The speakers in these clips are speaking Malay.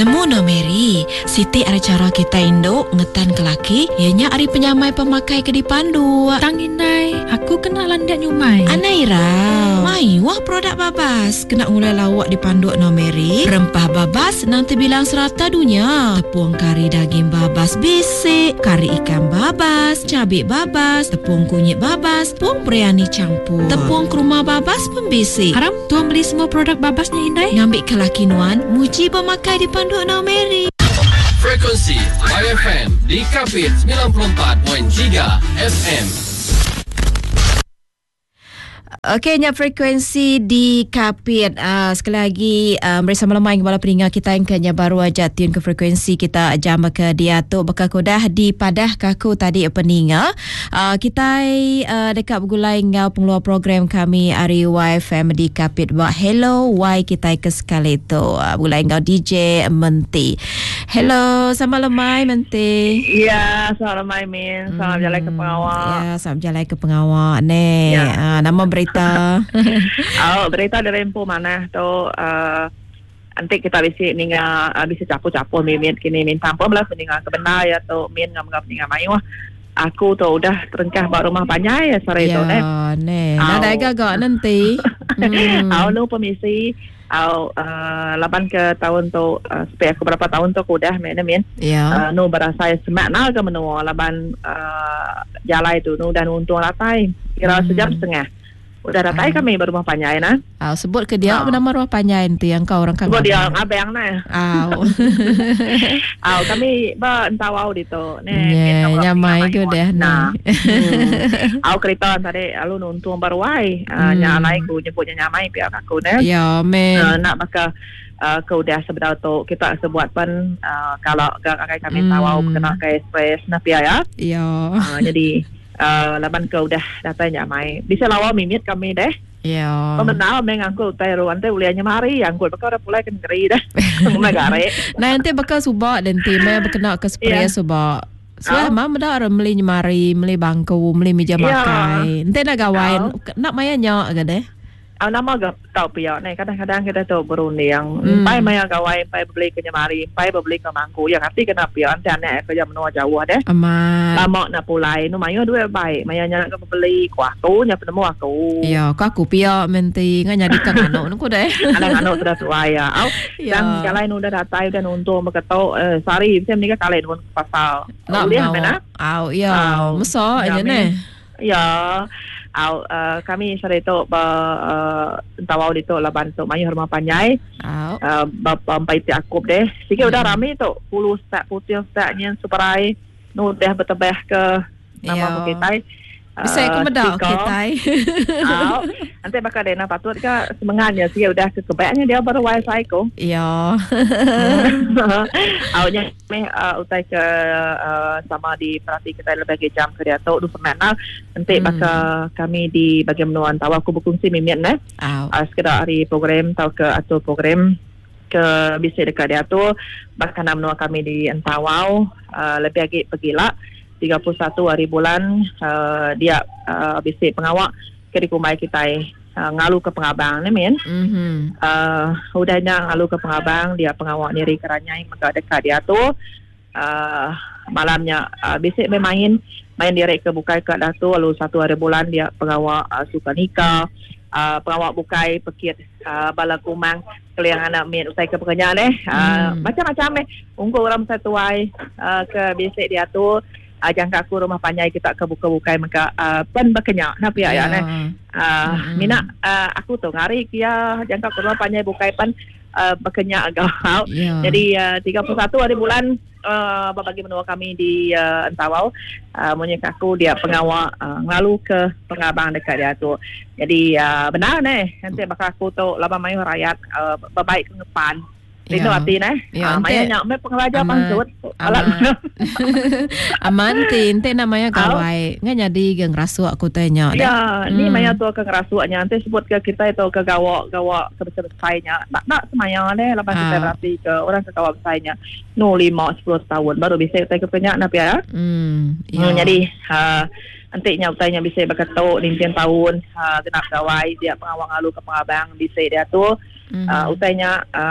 Nemu no Mary, Siti ada cara kita Indo ngetan ke laki, ianya ari penyamai pemakai ke dipandu. Tanginai, aku kena landak nyumai. Anaira, mai wah produk babas, kena ngulai lawak dipandu no Mary. Rempah babas nanti bilang serata dunia. Tepung kari daging babas bisik, kari ikan babas, cabai babas, tepung kunyit babas, tepung biryani campur, tepung kurma babas pembisik. Haram, tuan beli semua produk babasnya Indai. Ngambil ke laki nuan, muji pemakai dipandu no Mary. Frekuensi IFM di Kapit 94.3 FM. Okey, frekuensi di Kapit. Sekali lagi bersama lemai kepala peningat kita yang kenya baru aja tune ke frekuensi kita jam ke dia tu bakal kodah di padah kaku tadi peningat. Kita dekat bergulai ngau pengeluar program kami Ari YFM di Kapit. Hello Y kita ke sekali tu. Bergulai ngau DJ Menti. Hello, sama lemai Menti. Ya, sama lemai Min. Salam jalan ke pengawal. Ya, salam jalan ke pengawal. Ne, nama berita. Berita dari info mana tu nanti kita bisa capu-capu Min kini minta apa belah peningat kebenar ya tu Min ngam peningat mayu. Aku tu udah terengkah buat rumah panjai ya sore tu ne. Nada agak nanti. Nu permisi. Laban ke tahun tu supaya aku berapa tahun tu aku udah Min. Nu berasa semak nak ke menua laban jalan itu nu dan untung latai kira sejam setengah. Udah datai kami berumah panjai nah. Sebut ke dia apa nama rumah panjai tu yang kau orang kan. Sebut dia abang nah. Kami entawau di tu. Nyamai ke dah nah. Kereta tadi alu nuntung baruai. Nyalai ku nyebutnya nyamai pihak aku nah. Ya men. Nak maka kau dah sebenarnya tu kita sebuat pun kalau kami tawau kena ke express nah pihak ya. Ya. Jadi laban kau dah datanya mai bisa lawa mimit kami deh ya pemenang mengangkul tayruan teh ulianya mari angkul bakal dah pulai kan keri dah magare nah ente bakal subak dan tema berkena ke spray subak sudah mam dah meli mari meli bangku meli meja makai ente nak gawain nak maya nyak ke deh nama gak tahu pihak nih kadang-kadang kita tu berunding pai maya gawai pai beli ke nyamari pai beli ke mangku yang arti kena pihak ante aneh ke jam menua jauh deh amat lama nak pulai nu mayu dua baik maya nyak ke beli kuatu nya penemu aku ya aku pihak menti nganya di kang anak nu deh anak sudah tua ya dan jalan nu udah datai dan untuk beketo sari bisa menikah kalian pun pasal lihat mana ya masa aja nih ya kami sore itu tawau di tu laban tu mayu rumah panjai bapa pai ti akup deh sikit udah rame tu 10 stak putih staknya superai nu dah bertebah ke nama Bukitai bisa aku medak Bukitai nanti bakal dena patut ke semengannya sikit udah kekebaiknya dia baru wifi ko ya awalnya utai ke sama di perhati kita lebih jam ke dia tu du semenal nanti bakal kami di bagian menuan tahu aku berkongsi mimian sekedar hari program tahu ke atur program ke bisa dekat dia tu bakal menua kami di Entawau lebih lagi pergilah 31 hari bulan dia bisa pengawak ke di kumai kita ngalu ke pengabang ni Min. Udahnya ngalu ke pengabang dia pengawak niri keranyai maka dekat dia tu malamnya bisik main direct ke bukai ke dah tu lalu 1 hari bulan dia pengawak suka nikah pengawak bukai pekit bala kumang keliang anak Min usai ke pekerjaan macam-macam unggu orang satu ai ke bisik dia tu jangka aku rumah panjai kita ke buka-bukai maka pen berkenyak nak pihak ya mina aku tu ngari kia jangka aku rumah panjai bukai pen berkenyak agak jadi 31 hari bulan bagi menua kami di Entawau munyek aku dia pengawal ngalu ke pengabang dekat dia tu jadi benar nanti bakal aku tu laba mayu rakyat baik ke depan itu arti maya nyak pengraja pangsut aman ente namanya kawai ngan jadi geng rasu aku tanya ni maya tu ke rasuanya nanti sebut ke kita itu ke gawak ke besar-besarnya nak semaya lepas kita berarti ke orang ke gawak besarnya 5-10 tahun baru bisa kita ke penyak nak ya jadi nantinya utainya bisa berketuk 5 tahun genap gawai dia pengawang alu ke pengabang bisa dia tu utainya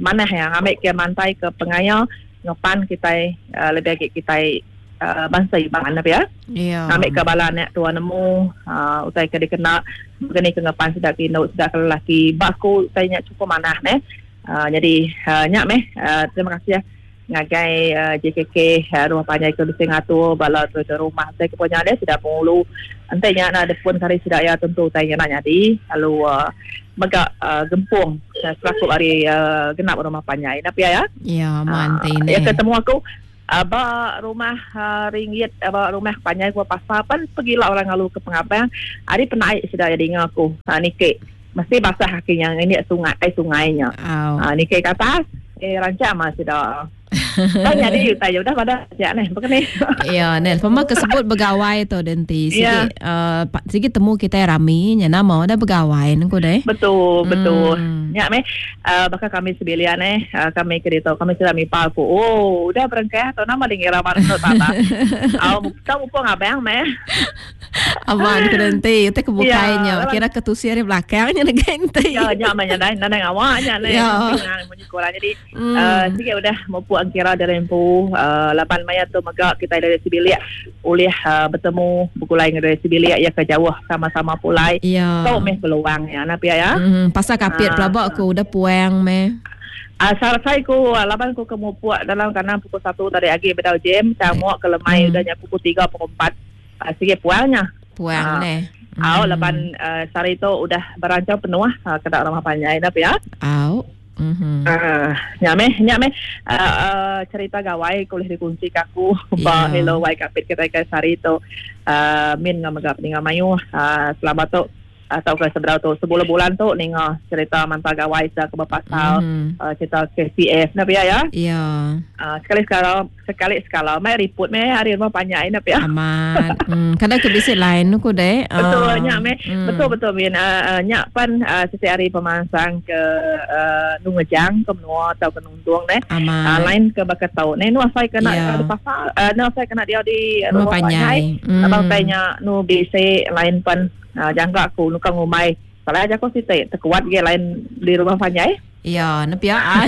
mana yang ambil ke mantai ke pengaya ngapan kita lebih lagi kita bangsa iban apa ya. Ambil ke balan nak tua nemu utai ke dikena begini ke ngapan sudah kino sudah lelaki baku tanya cukup manah jadi nyak terima kasih ya ngagai JKK rumah panjai ke bising atu bala ke rumah saya ke punya dia sudah mulu antainya nak ada pun hari sudah ya tentu tanya nak jadi lalu megak gempung selaku hari genap rumah panjai tapi ya mantin ya ketemu aku aba rumah ringgit aba rumah panjai gua pasal pan pergilah orang lalu ke Pengabang hari penaik sudah jadi dengan aku nike mesti basah kakinya ini sungainya nike ke atas rancak mah sudah tanya dia tanya udah pada sejak ni begini ya Nel pemang kesebut begawai tu denti sikit temu kita rami nya nama dah begawai nengko deh betul nyak bakal kami sebilian kami kereta kami sudah mipal ko udah berengkah atau nama dengar ramai tata kamu pun abang aman ko denti te kebukainya kira ketusi hari belakangnya negenti nyak dah nang awaknya jadi sikit udah mau kira dari empu 8 Mei tu maka kita dari Sibilia oleh bertemu bukulai dari Sibilia ya ke jauh sama-sama pulai tau peluang ya napi ya pasal kapit pelabak aku udah puang saya ku laban ku kemu puak dalam kanan pukul 1 tadi pagi bedau jam camuk ke lemai udahnya pukul 3 pukul 4 sikit puang laban sari itu udah berancang penuh ke rumah panjai napi ya nyame cerita gawai kuliah dikunci kaku hello wai kapit kita ke sari tu min ngamagap ninga mayu selama tu atau ke seberapa tu 10 bulan tu ninga cerita mantap gawai sa ke pasal cerita KCF nabi ya sekali mai report hari rumah panjang nabi ya aman kadang ke bisik lain aku deh betul nyame betul min nyak pan setiap hari pemansang ke nungejang ke menua atau ke nundung lain ke bakat tau nu asai kena di pasal nu asai kena dia di rumah panjang abang tanya nu BC lain pan jangka aku nukang umai salah aja kok sih terkuat ge lain di rumah panjai nepi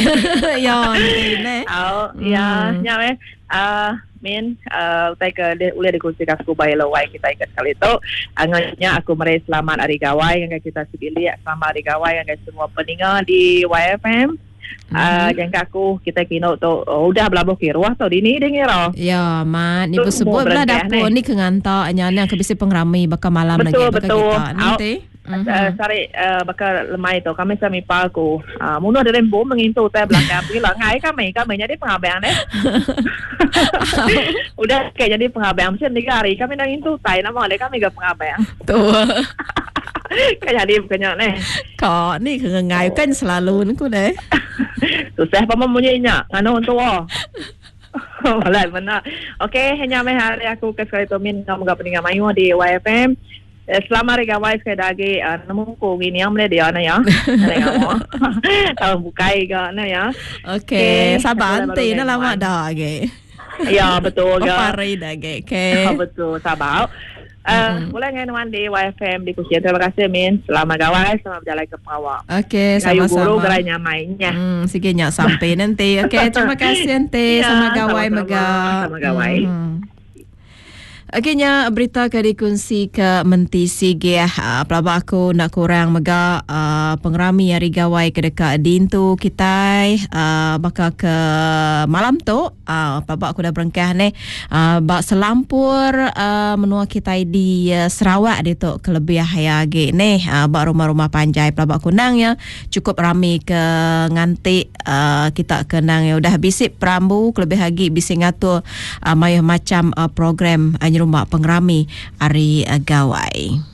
nyame min utai ke ulah dikunci aku bayar lawai kita ikat kali itu angannya aku meraih selamat hari gawai yang kita sibili selamat hari gawai yang semua pendengar di YFM jangka aku kita kino tu udah belabo kiruah tu dini dengar mat ni bersebut belah dapur ni kengantak nyana ke bisi pengrami bakal malam lagi betul nanti sari bakal lemai tu kami sami palku munu ada rembo mengintu teh belakang bila ngai kami jadi pengabang udah kayak jadi pengabang mesti 3 hari kami dah intu tai nama ada kami gak pengabang tu kayak jadi bukannya kok ni ngai kan selalu aku deh susah pama munyinya ngano untuk Malay benar. Okey, hanya hari aku ke sekali tu min kamu gak peninggal mayu di YFM. Selamat hari gawai sekali lagi. Namun ko gini yang boleh dia na ya. Tahu bukai ga na ya. Okey, sabar nanti na lama dah lagi. Ya betul ga. Pari dah okey. Betul sabar. Boleh nganuan di YFM di Kusian. Terima kasih Min. Selamat gawai, selamat berjalan ke Pengawal. Okey, sama-sama. Kayu guru gerainya mainnya. Sikitnya sampai nanti. Okey, terima kasih nanti. Selamat gawai mega. Selamat gawai. Okeynya berita ke dikongsi ke mentisi ge pelaba aku nak kurang mega pengrami hari gawai ke dekat dintu kita bakal ke malam tu pelaba aku dah berengkah ni bak selampur menua kita di Sarawak di tu kelebih ya ge ni bak rumah-rumah panjai pelaba aku nang ya cukup ramai ke nganti kita kenang ya udah bisik perambu kelebih lagi bisik ngatur macam program rumah pengrami hari gawai.